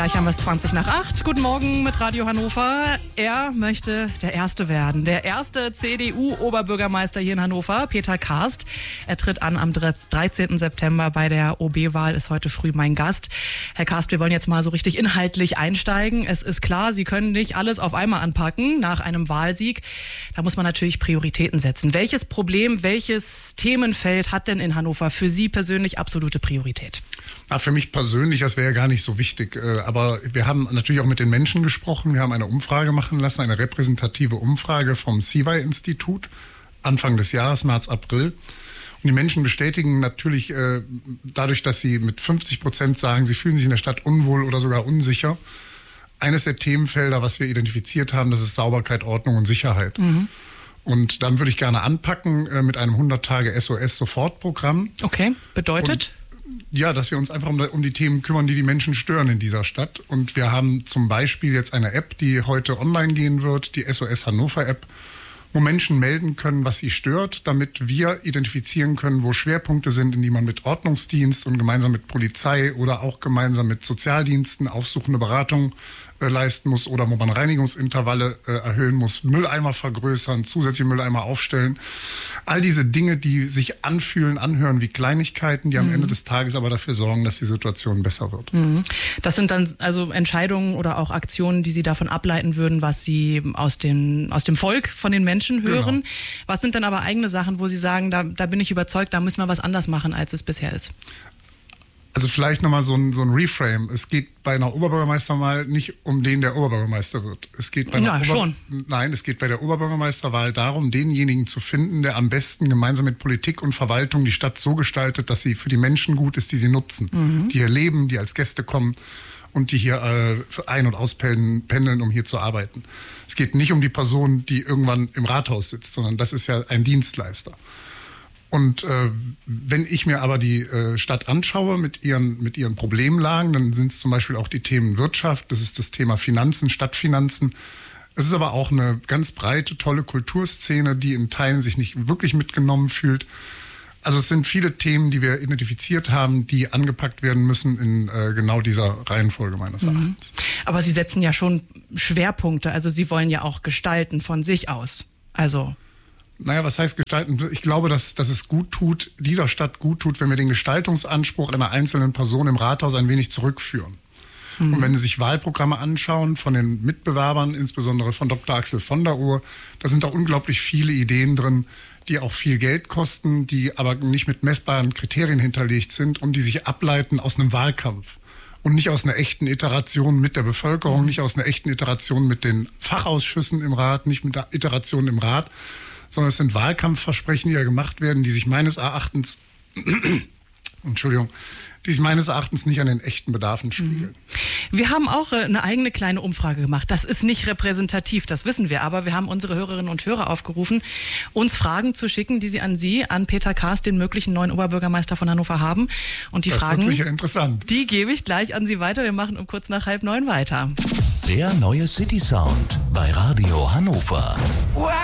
Gleich haben wir es 20:08. Guten Morgen mit Radio Hannover. Er möchte der Erste werden. Der erste CDU-Oberbürgermeister hier in Hannover, Peter Karst. Er tritt an am 13. September bei der OB-Wahl, ist heute früh mein Gast. Herr Karst, wir wollen jetzt mal so richtig inhaltlich einsteigen. Es ist klar, Sie können nicht alles auf einmal anpacken nach einem Wahlsieg. Da muss man natürlich Prioritäten setzen. Welches Problem, welches Themenfeld hat denn in Hannover für Sie persönlich absolute Priorität? Für mich persönlich, das wäre ja gar nicht so wichtig. Aber wir haben natürlich auch mit den Menschen gesprochen. Wir haben eine Umfrage machen lassen, eine repräsentative Umfrage vom CIVI-Institut, Anfang des Jahres, März, April. Und die Menschen bestätigen natürlich dadurch, dass sie mit 50% sagen, sie fühlen sich in der Stadt unwohl oder sogar unsicher. Eines der Themenfelder, was wir identifiziert haben, das ist Sauberkeit, Ordnung und Sicherheit. Mhm. Und dann würde ich gerne anpacken mit einem 100-Tage-SOS-Sofortprogramm. Okay, bedeutet? Ja, dass wir uns einfach um die Themen kümmern, die Menschen stören in dieser Stadt. Und wir haben zum Beispiel jetzt eine App, die heute online gehen wird, die SOS Hannover App, wo Menschen melden können, was sie stört, damit wir identifizieren können, wo Schwerpunkte sind, in die man mit Ordnungsdienst und gemeinsam mit Polizei oder auch gemeinsam mit Sozialdiensten aufsuchende Beratung leisten muss oder wo man Reinigungsintervalle erhöhen muss, Mülleimer vergrößern, zusätzliche Mülleimer aufstellen. All diese Dinge, die sich anhören wie Kleinigkeiten, die am Ende des Tages aber dafür sorgen, dass die Situation besser wird. Das sind dann also Entscheidungen oder auch Aktionen, die Sie davon ableiten würden, was Sie aus dem Volk, von den Menschen hören. Genau. Was sind dann aber eigene Sachen, wo Sie sagen, da bin ich überzeugt, da müssen wir was anders machen, als es bisher ist? Also vielleicht nochmal so ein Reframe. Es geht bei einer Oberbürgermeisterwahl nicht um den, der Oberbürgermeister wird. Es geht bei es geht bei der Oberbürgermeisterwahl darum, denjenigen zu finden, der am besten gemeinsam mit Politik und Verwaltung die Stadt so gestaltet, dass sie für die Menschen gut ist, die sie nutzen, die hier leben, die als Gäste kommen und die hier ein- und auspendeln, um hier zu arbeiten. Es geht nicht um die Person, die irgendwann im Rathaus sitzt, sondern das ist ja ein Dienstleister. Und wenn ich mir aber die Stadt anschaue mit ihren Problemlagen, dann sind es zum Beispiel auch die Themen Wirtschaft, das ist das Thema Finanzen, Stadtfinanzen. Es ist aber auch eine ganz breite, tolle Kulturszene, die in Teilen sich nicht wirklich mitgenommen fühlt. Also es sind viele Themen, die wir identifiziert haben, die angepackt werden müssen in genau dieser Reihenfolge meines Erachtens. Aber Sie setzen ja schon Schwerpunkte, also Sie wollen ja auch gestalten von sich aus. Naja, was heißt gestalten? Ich glaube, dass es dieser Stadt gut tut, wenn wir den Gestaltungsanspruch einer einzelnen Person im Rathaus ein wenig zurückführen. Und wenn Sie sich Wahlprogramme anschauen von den Mitbewerbern, insbesondere von Dr. Axel von der Ohr, da sind da unglaublich viele Ideen drin, die auch viel Geld kosten, die aber nicht mit messbaren Kriterien hinterlegt sind und die sich ableiten aus einem Wahlkampf. Und nicht aus einer echten Iteration mit der Bevölkerung, nicht aus einer echten Iteration mit den Fachausschüssen im Rat, nicht mit der Iteration im Rat, sondern es sind Wahlkampfversprechen, die ja gemacht werden, die sich meines Erachtens nicht an den echten Bedarfen spiegeln. Wir haben auch eine eigene kleine Umfrage gemacht. Das ist nicht repräsentativ, das wissen wir. Aber wir haben unsere Hörerinnen und Hörer aufgerufen, uns Fragen zu schicken, die sie an Peter Karst, den möglichen neuen Oberbürgermeister von Hannover, haben. Und das Fragen, wird sicher interessant. Die gebe ich gleich an Sie weiter. Wir machen um kurz nach 8:30 weiter. Der neue City Sound bei Radio Hannover.